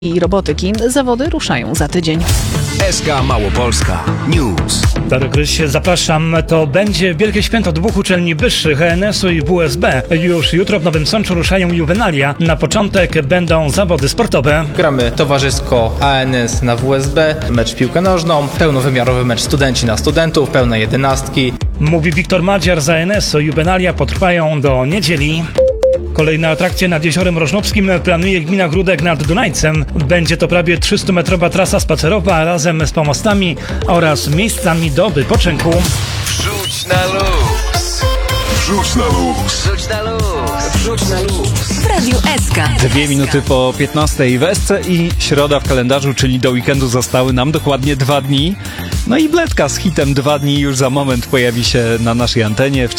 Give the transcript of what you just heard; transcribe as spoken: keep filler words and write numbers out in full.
i robotyki. Zawody ruszają za tydzień. S K Małopolska News. Darek Ryś, zapraszam. To będzie wielkie święto dwóch uczelni wyższych, A N S-u i W S B. Już jutro w Nowym Sączu ruszają juwenalia. Na początek będą zawody sportowe. Gramy towarzysko A N S na W S B, mecz w piłkę nożną, pełnowymiarowy mecz studenci na studentów, pełne jedenastki. Mówi Wiktor Madziar z A N S-u. Juwenalia potrwają do niedzieli. Kolejne atrakcje nad Jeziorem Rożnowskim planuje gmina Gródek nad Dunajcem. Będzie to prawie trzystumetrowa trasa spacerowa razem z pomostami oraz miejscami do wypoczynku. Wrzuć na luz. Wrzuć na luz. Wrzuć na luz. Wrzuć na luz. W Radiu S K. Dwie minuty po piętnastej w Esce i środa w kalendarzu, czyli do weekendu zostały nam dokładnie dwa dni. No i Bledka z hitem Dwa dni już za moment pojawi się na naszej antenie.